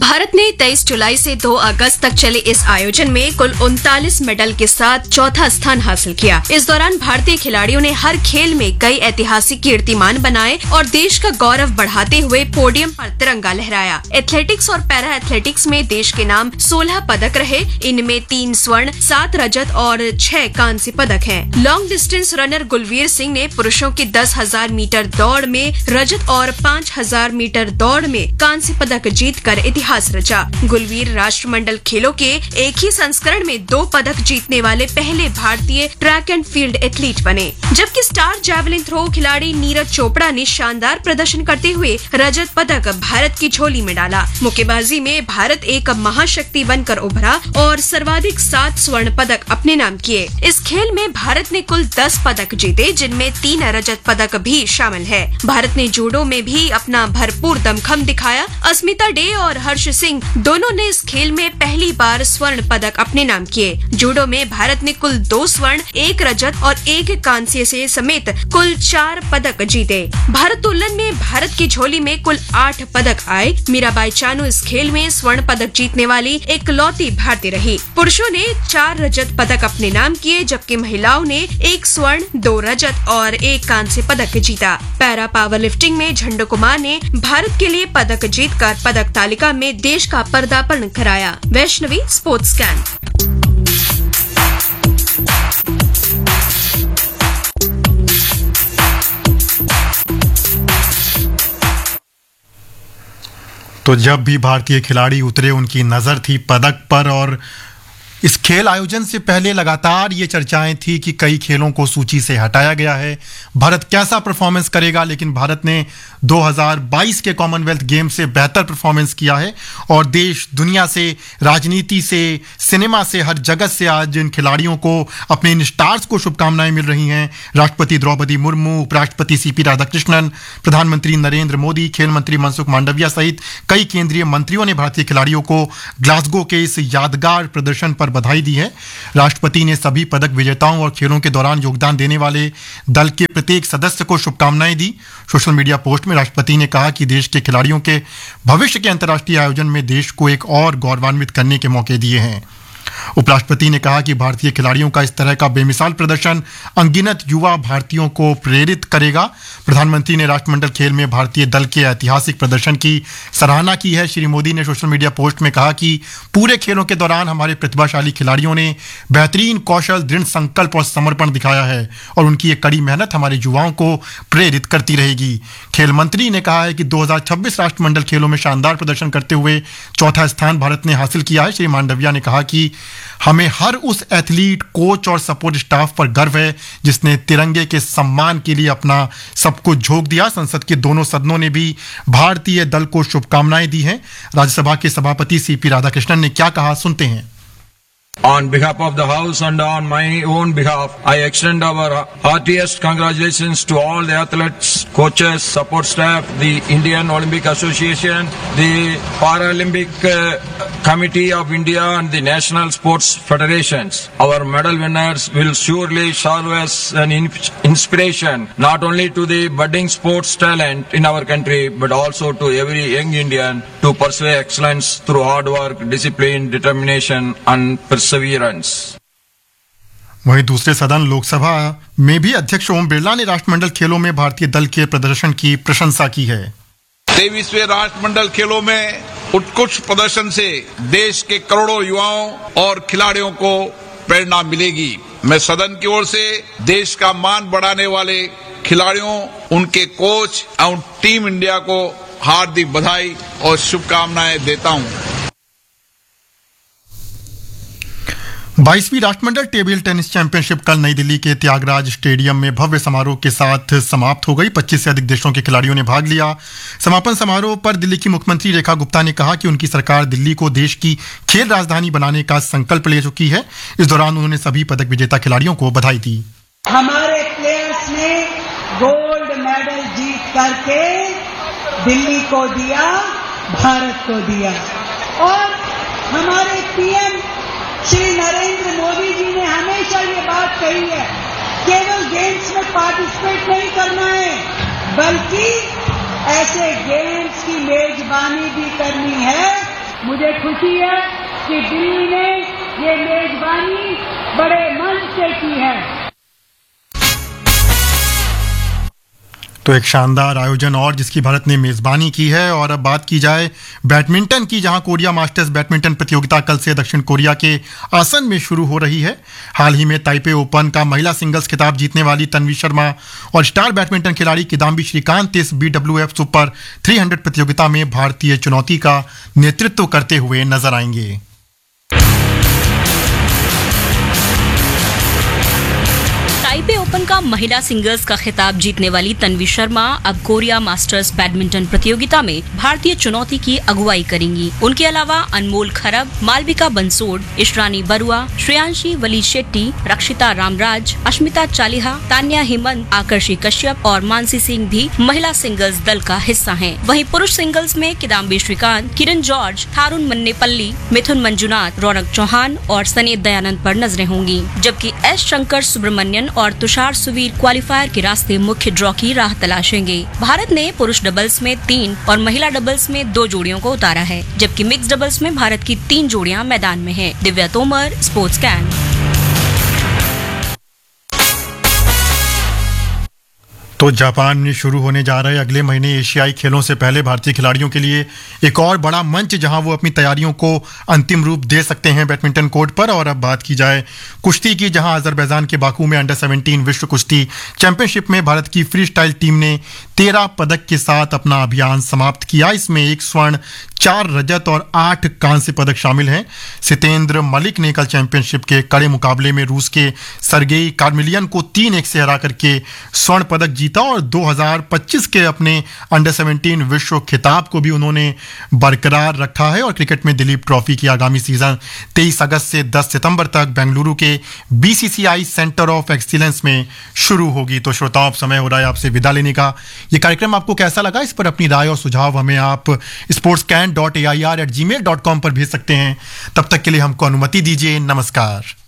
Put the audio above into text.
भारत ने 23 जुलाई से 2 अगस्त तक चले इस आयोजन में कुल 39 मेडल के साथ चौथा स्थान हासिल किया। इस दौरान भारतीय खिलाड़ियों ने हर खेल में कई ऐतिहासिक कीर्तिमान बनाए और देश का गौरव बढ़ाते हुए पोडियम पर तिरंगा लहराया। एथलेटिक्स और पैरा एथलेटिक्स में देश के नाम 16 पदक रहे। इनमें 3 स्वर्ण, 7 रजत और 6 कांस्य पदक हैं। Long distance runner Gulveer Singh ने पुरुषों की 10,000 मीटर दौड़ में रजत और 5,000 मीटर दौड़ में कांस्य पदक जीतकर इतिहास रचा। गुलवीर राष्ट्रमंडल खेलों के एक ही संस्करण में 2 पदक जीतने वाले पहले भारतीय ट्रैक एंड फील्ड एथलीट बने। जबकि स्टार जैवलिन थ्रो खिलाड़ी नीरज चोपड़ा ने शानदार प्रदर्शन करते हुए रजत पदक भारत की झोली में डाला। मुक्केबाजी में भारत एक महाशक्ति बनकर उभरा और सर्वाधिक 7 स्वर्ण पदक अपने नाम किए। इस खेल में भारत ने कुल 10 पदक जीते, जिनमें 3 रजत पदक भी शामिल है। भारत ने जूडो में भी अपना भरपूर दमखम दिखाया। अस्मिता डे और हर्ष सिंह दोनों ने इस खेल में पहली बार स्वर्ण पदक अपने नाम किए। जूडो में भारत ने कुल 2 स्वर्ण, 1 रजत और 1 कांस्य से समेत कुल 4 पदक जीते। भारोत्तोलन में भारत की झोली में कुल 8 पदक आए। मीराबाई चानू इस खेल में स्वर्ण पदक जीतने वाली इकलौती भारतीय रही। पुरुषों ने 4 रजत पदक अपने नाम किए, जबकि महिलाओं ने 1 स्वर्ण, 2 रजत और 1 कांस्य पदक जीता। पैरा पावर लिफ्टिंग में झंडू कुमार ने भारत के लिए पदक जीतकर पदक तालिका में देश का पर्दापण कराया। Vaishnavi, sports scan. तो जब भी भारतीय खिलाड़ी उतरे उनकी नजर थी पदक पर, और इस खेल आयोजन से पहले लगातार ये चर्चाएं थी कि कई खेलों को सूची से हटाया गया है, भारत कैसा परफॉर्मेंस करेगा। लेकिन भारत ने 2022 के कॉमनवेल्थ गेम से बेहतर परफॉर्मेंस किया है और देश दुनिया से, राजनीति से, सिनेमा से, हर जगत से आज इन खिलाड़ियों को, अपने इन स्टार्स को शुभकामनाएं मिल रही हैं। राष्ट्रपति द्रौपदी मुर्मू, उपराष्ट्रपति सीपी राधाकृष्णन, प्रधानमंत्री नरेंद्र मोदी, खेल मंत्री मनसुख मांडविया सहित कई केंद्रीय मंत्रियों ने भारतीय खिलाड़ियों को ग्लासगो के इस यादगार प्रदर्शन पर बधाई दी है। राष्ट्रपति ने सभी पदक विजेताओं और खेलों के दौरान योगदान देने वाले दल के प्रत्येक सदस्य को शुभकामनाएं दी। सोशल मीडिया पोस्ट में राष्ट्रपति ने कहा कि देश के खिलाड़ियों के भविष्य के अंतर्राष्ट्रीय आयोजन में देश को एक और गौरवान्वित करने के मौके दिए हैं। उपराष्ट्रपति ने कहा कि भारतीय खिलाड़ियों का इस तरह का बेमिसाल प्रदर्शन अनगिनत युवा भारतीयों को प्रेरित करेगा। प्रधानमंत्री ने राष्ट्रमंडल खेल में भारतीय दल के ऐतिहासिक प्रदर्शन की सराहना की है। श्री मोदी ने सोशल मीडिया पोस्ट में कहा कि पूरे खेलों के दौरान हमारे प्रतिभाशाली खिलाड़ियों ने बेहतरीन कौशल, दृढ़ संकल्प और समर्पण दिखाया है और उनकी ये कड़ी मेहनत हमारे युवाओं को प्रेरित करती रहेगी। खेल मंत्री ने कहा है कि 2026 राष्ट्रमंडल खेलों में शानदार प्रदर्शन करते हुए चौथा स्थान भारत ने हासिल किया है। श्री मांडविया ने कहा कि हमें हर उस एथलीट, कोच और सपोर्ट स्टाफ पर गर्व है जिसने तिरंगे के सम्मान के लिए अपना सब कुछ झोंक दिया। संसद के दोनों सदनों ने भी भारतीय दल को शुभकामनाएं दी हैं। राज्यसभा के सभापति सीपी राधाकृष्णन ने क्या कहा, सुनते हैं। On behalf of the House and on my own behalf, I extend our heartiest congratulations to all the athletes, coaches, support staff, the Indian Olympic Association, the Paralympic Committee of India and the National Sports Federations. Our medal winners will surely serve as an inspiration not only to the budding sports talent in our country but also to every young Indian to pursue excellence through hard work, discipline, determination and perseverance. वहीं दूसरे सदन लोकसभा में भी अध्यक्ष ओम बिरला ने राष्ट्रमंडल खेलों में भारतीय दल के प्रदर्शन की प्रशंसा की है। 23वें राष्ट्रमंडल खेलों में उत्कृष्ट प्रदर्शन से देश के करोड़ों युवाओं और खिलाड़ियों को प्रेरणा मिलेगी। मैं सदन की ओर से देश का मान बढ़ाने वाले खिलाड़ियों, उनके कोच और टीम इंडिया को हार्दिक बधाई और शुभकामनाएं देता हूं। 22वीं राष्ट्रमंडल टेबल टेनिस चैंपियनशिप कल नई दिल्ली के त्यागराज स्टेडियम में भव्य समारोह के साथ समाप्त हो गई। 25 से अधिक देशों के खिलाड़ियों ने भाग लिया। समापन समारोह पर दिल्ली की मुख्यमंत्री रेखा गुप्ता ने कहा कि उनकी सरकार दिल्ली को देश की खेल राजधानी बनाने का संकल्प ले चुकी है। इस दौरान उन्होंने सभी पदक विजेता खिलाड़ियों को बधाई दी। हमारे प्लेयर्स ने गोल्ड मेडल जीत करके दिल्ली को दिया, भारत को दिया, और हमारे पीएम श्री नरेंद्र मोदी जी ने हमेशा ये बात कही है, केवल गेम्स में पार्टिसिपेट नहीं करना है बल्कि ऐसे गेम्स की मेजबानी भी करनी है मुझे खुशी है कि दिल्ली ने ये मेजबानी बड़े मन से की है। तो एक शानदार आयोजन और जिसकी भारत ने मेजबानी की है। और अब बात की जाए बैडमिंटन की, जहां कोरिया मास्टर्स बैडमिंटन प्रतियोगिता कल से दक्षिण कोरिया के आसन में शुरू हो रही है। हाल ही में ताइपे ओपन का महिला सिंगल्स खिताब जीतने वाली तन्वी शर्मा और स्टार बैडमिंटन खिलाड़ी किदाम्बी श्रीकांत इस BWF सुपर 300 प्रतियोगिता में भारतीय चुनौती का नेतृत्व करते हुए नजर आएंगे। ताइपे ओपन का महिला सिंगल्स का खिताब जीतने वाली तन्वी शर्मा अब कोरिया मास्टर्स बैडमिंटन प्रतियोगिता में भारतीय चुनौती की अगुवाई करेंगी। उनके अलावा अनमोल खरब, मालविका बंसोड, इशरानी बरुआ, श्रेयांशी वली शेट्टी, रक्षिता रामराज, अश्मिता चालिहा, तान्या हेमंत, आकर्षि कश्यप और मानसी सिंह भी महिला सिंगल्स दल का हिस्सा हैं। वहीं पुरुष सिंगल्स में किदाम्बी श्रीकांत, किरण जॉर्ज, थारुण मन्नेपल्ली, मिथुन मंजुनाथ, रौनक चौहान और सनेत दयानंद पर नजरें होंगी, जबकि एस शंकर सुब्रमण्यन और तुषार सुवीर क्वालिफायर के रास्ते मुख्य ड्रॉ की राह तलाशेंगे। भारत ने पुरुष डबल्स में 3 और महिला डबल्स में 2 जोड़ियों को उतारा है, जबकि मिक्स डबल्स में भारत की 3 जोड़ियां मैदान में हैं। Divya Tomar, sports can. तो जापान में शुरू होने जा रहे अगले महीने एशियाई खेलों से पहले भारतीय खिलाड़ियों के लिए एक और बड़ा मंच जहां वो अपनी तैयारियों को अंतिम रूप दे सकते हैं बैडमिंटन कोर्ट पर। और अब बात की जाए कुश्ती की, जहां अजरबैजान के बाकू में अंडर 17 विश्व कुश्ती चैंपियनशिप में भारत की फ्री स्टाइल टीम ने 13 पदक के साथ अपना अभियान समाप्त किया। इसमें 1 स्वर्ण, 4 रजत और 8 कांस्य पदक शामिल हैं। सितेंद्र मलिक ने कल चैंपियनशिप के कड़े मुकाबले में रूस के सरगेई कार्मिलियन को 3-1 से हरा करके स्वर्ण पदक जीता और 2025 के अपने अंडर 17 विश्व खिताब को भी उन्होंने बरकरार रखा है। और क्रिकेट में दिलीप ट्रॉफी की आगामी सीजन 23 अगस्त से 10 सितंबर तक बेंगलुरु के BCCI सेंटर ऑफ एक्सीलेंस में शुरू होगी। तो श्रोताओं, अब समय हो रहा है आपसे विदा लेने का। ये कार्यक्रम आपको कैसा लगा, इस पर अपनी राय और सुझाव हमें आप sportscan.air@gmail.com पर भेज सकते हैं। तब तक के लिए हमको अनुमति दीजिए। नमस्कार।